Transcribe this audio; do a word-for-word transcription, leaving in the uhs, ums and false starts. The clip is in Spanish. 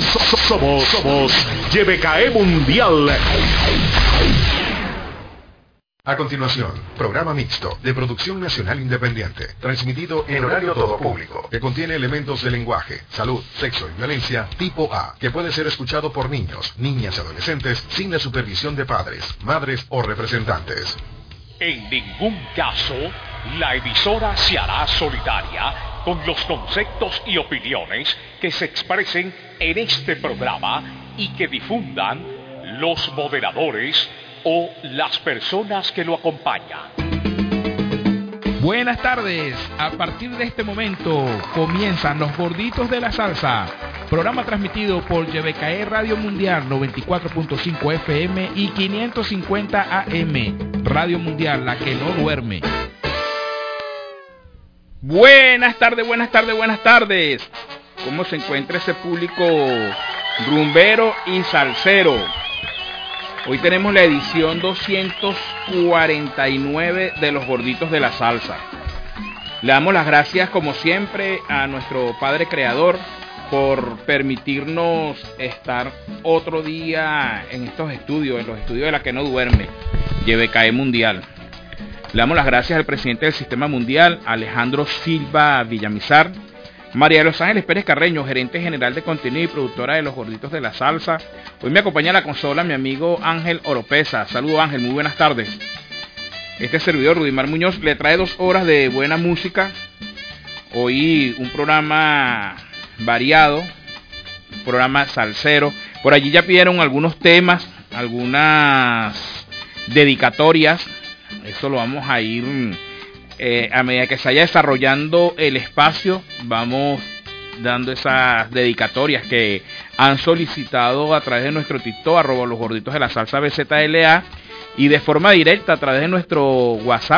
Somos, somos Y B K E Mundial. A continuación, programa mixto de producción nacional independiente, transmitido en horario todo público, que contiene elementos de lenguaje, salud, sexo y violencia tipo A, que puede ser escuchado por niños, niñas y adolescentes sin la supervisión de padres, madres o representantes. En ningún caso, la emisora se hará solidaria con los conceptos y opiniones que se expresen en este programa y que difundan los moderadores o las personas que lo acompañan. Buenas tardes, a partir de este momento comienzan Los Gorditos de la Salsa, programa transmitido por Y B K E Radio Mundial noventa y cuatro punto cinco F M y quinientos cincuenta A M, Radio Mundial, la que no duerme. Buenas tardes, buenas tardes, buenas tardes. ¿Cómo se encuentra ese público rumbero y salsero? Hoy tenemos la edición doscientos cuarenta y nueve de Los Gorditos de la Salsa. Le damos las gracias, como siempre, a nuestro Padre Creador por permitirnos estar otro día en estos estudios, en los estudios de la que no duerme, Y B K E Mundial. Le damos las gracias al presidente del Sistema Mundial, Alejandro Silva Villamizar, María de los Ángeles Pérez Carreño, gerente general de contenido y productora de Los Gorditos de la Salsa. Hoy me acompaña a la consola mi amigo Ángel Oropesa. Saludos, Ángel, muy buenas tardes. Este servidor, Rudimar Muñoz, le trae dos horas de buena música. Hoy un programa variado, un programa salsero. Por allí ya pidieron algunos temas, algunas dedicatorias. Eso lo vamos a ir... Eh, a medida que se vaya desarrollando el espacio, vamos dando esas dedicatorias que han solicitado a través de nuestro TikTok, arroba los gorditos de la salsa B Z L A, y de forma directa a través de nuestro WhatsApp,